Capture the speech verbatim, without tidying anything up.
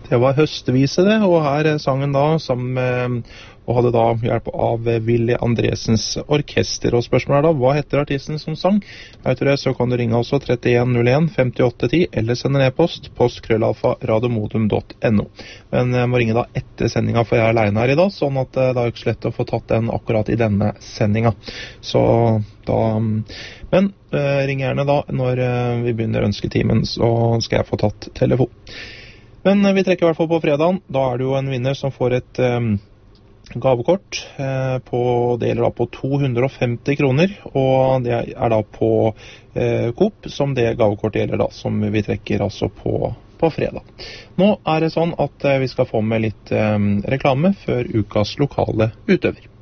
Det var høstvise det, og her sangen da sammen med, og hadde da hjelp av Willy Andresens orkester. Og spørsmålet er da, hva heter artisten som sang? Jeg tror det, så kan du ringe også trettien null en femtiåtte ti, eller sende en e-post, postkrøllalfa radiomodum punktum no. Men jeg må ringe da etter sendinga, for jeg er alene her i dag, sånn at det er ikke så lett å få tatt den akkurat i denne sendinga. Så da, men eh, ring gjerne da, når eh, vi begynner ønsketimen, så skal jeg få tatt telefon. Men vi trekker i hvert fall på fredagen. Da er det jo en vinner som får et um, gavekort eh, på, det gjelder da på to hundre og femti kroner, og det er da på eh, Coop som det gavekortet gjelder da, som vi trekker altså på, på fredag. Nå er det sånn at eh, vi skal få med litt eh, reklame før ukas lokale utøver.